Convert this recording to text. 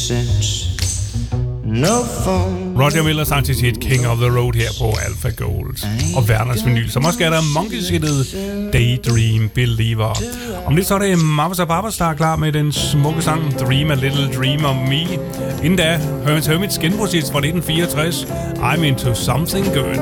sense. No phone. Roger Miller sang til sit King of the Road her på Alpha Gold. Og Werners vinyl, som også er der Monkeys-hittet Daydream Believer. Om lidt så er det Mamas og Papas, der er klar med den smukke sang Dream a Little Dream of Me. Inden da, Herman's Hermits genprojekt fra 1964, I'm Into Something Good.